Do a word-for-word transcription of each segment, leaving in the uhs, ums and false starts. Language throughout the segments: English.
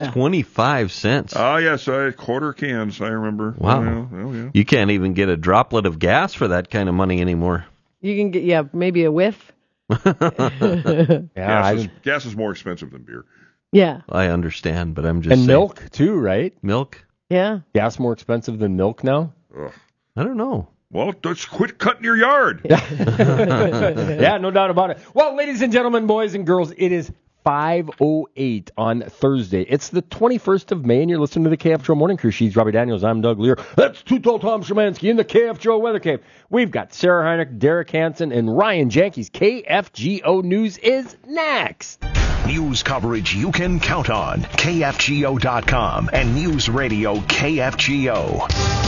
twenty-five cents. Oh, yes, I quarter cans, I remember. Wow. Oh, yeah. Oh, yeah. You can't even get a droplet of gas for that kind of money anymore. You can get, yeah, maybe a whiff. yeah, gas, is, gas is more expensive than beer. Yeah. I understand, but I'm just And saying. milk, too, right? Milk? Yeah. Gas more expensive than milk now? Ugh. I don't know. Well, just quit cutting your yard. Yeah, no doubt about it. Well, ladies and gentlemen, boys and girls, it is five oh eight on Thursday. It's the twenty-first of May, and you're listening to the K F Joe Morning Crew. She's Robbie Daniels. I'm Doug Lear. That's Too Tall Tom Szymanski in the K F Joe Weather Cave. We've got Sarah Heineck, Derek Hansen, and Ryan Janke's K F G O News is next. News coverage you can count on. K F G O dot com and News Radio K F G O.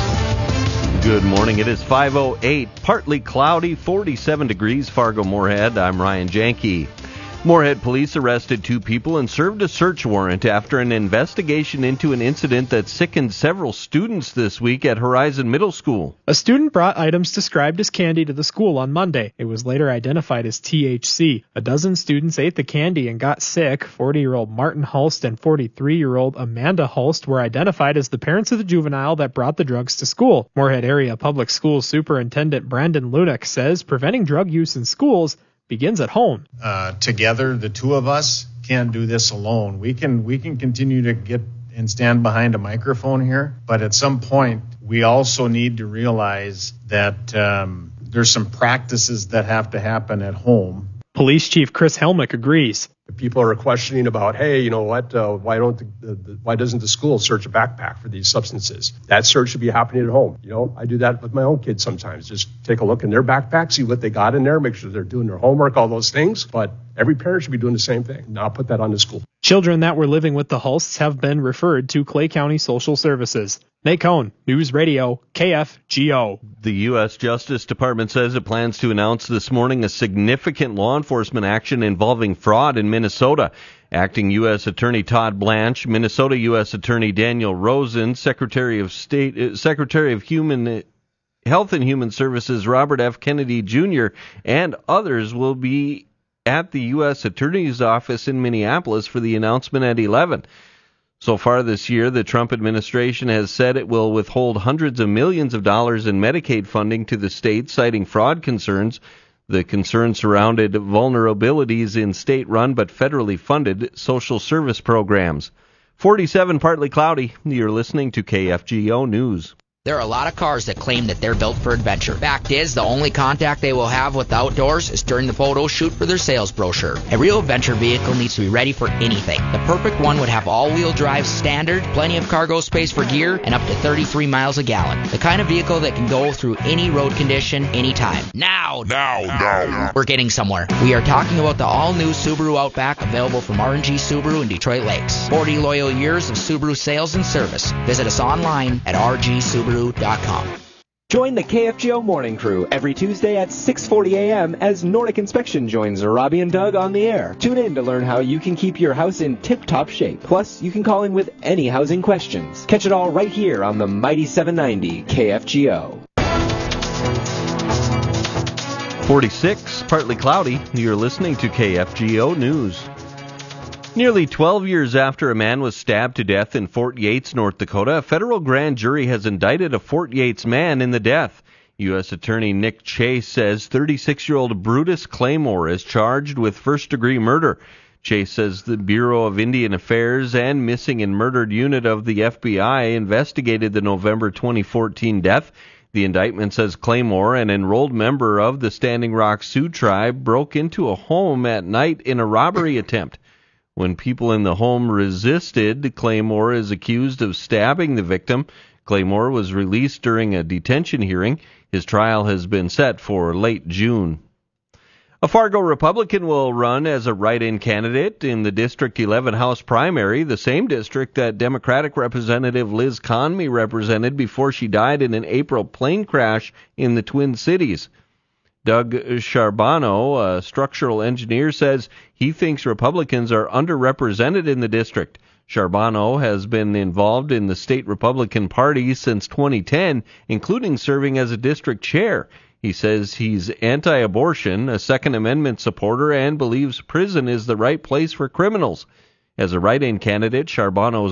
Good morning. It is five oh eight, partly cloudy, forty-seven degrees, Fargo-Moorhead. I'm Ryan Janke. Moorhead police arrested two people and served a search warrant after an investigation into an incident that sickened several students this week at Horizon Middle School. A student brought items described as candy to the school on Monday. It was later identified as T H C. A dozen students ate the candy and got sick. forty-year-old Martin Hulst and forty-three-year-old Amanda Hulst were identified as the parents of the juvenile that brought the drugs to school. Moorhead Area Public Schools Superintendent Brandon Lunick says preventing drug use in schools begins at home. Uh, together, the two of us can't do this alone. We can we can continue to get and stand behind a microphone here, but at some point, we also need to realize that um, there's some practices that have to happen at home. Police Chief Chris Helmick agrees. People are questioning about, hey, you know what, uh, why don't the, the, the, why doesn't the school search a backpack for these substances? That search should be happening at home. You know, I do that with my own kids sometimes. Just take a look in their backpack, see what they got in there, make sure they're doing their homework, all those things. But every parent should be doing the same thing. Not put that on the school. Children that were living with the Hulsts have been referred to Clay County Social Services. Nate Cohn, News Radio, K F G O. The U S Justice Department says it plans to announce this morning a significant law enforcement action involving fraud in Minnesota. Acting U S Attorney Todd Blanche, Minnesota U S Attorney Daniel Rosen, Secretary of State, uh, Secretary of Human Health and Human Services Robert F. Kennedy Junior, and others will be at the U S Attorney's Office in Minneapolis for the announcement at eleven. So far this year, the Trump administration has said it will withhold hundreds of millions of dollars in Medicaid funding to the state, citing fraud concerns. The concern surrounded vulnerabilities in state-run but federally funded social service programs. forty-seven, partly cloudy. You're listening to K F G O News. There are a lot of cars that claim that they're built for adventure. Fact is, the only contact they will have with the outdoors is during the photo shoot for their sales brochure. A real adventure vehicle needs to be ready for anything. The perfect one would have all-wheel drive standard, plenty of cargo space for gear, and up to thirty-three miles a gallon. The kind of vehicle that can go through any road condition, anytime. Now, now, now, we're getting somewhere. We are talking about the all-new Subaru Outback, available from R and G Subaru in Detroit Lakes. forty loyal years of Subaru sales and service. Visit us online at r g subaru dot com. Join the K F G O Morning Crew every Tuesday at six forty a.m. as Nordic Inspection joins Robbie and Doug on the air. Tune in to learn how you can keep your house in tip-top shape. Plus, you can call in with any housing questions. Catch it all right here on the Mighty seven ninety K F G O. forty-six, partly cloudy. You're listening to K F G O News. Nearly twelve years after a man was stabbed to death in Fort Yates, North Dakota, a federal grand jury has indicted a Fort Yates man in the death. U S Attorney Nick Chase says thirty-six-year-old Brutus Claymore is charged with first-degree murder. Chase says the Bureau of Indian Affairs and Missing and Murdered Unit of the F B I investigated the November twenty fourteen death. The indictment says Claymore, an enrolled member of the Standing Rock Sioux tribe, broke into a home at night in a robbery attempt. When people in the home resisted, Claymore is accused of stabbing the victim. Claymore was released during a detention hearing. His trial has been set for late June. A Fargo Republican will run as a write-in candidate in the District eleven House primary, the same district that Democratic Representative Liz Conmey represented before she died in an April plane crash in the Twin Cities. Doug Charbonneau, a structural engineer, says he thinks Republicans are underrepresented in the district. Charbonneau has been involved in the state Republican Party since twenty ten, including serving as a district chair. He says he's anti-abortion, a Second Amendment supporter, and believes prison is the right place for criminals. As a write-in candidate, Charbonneau's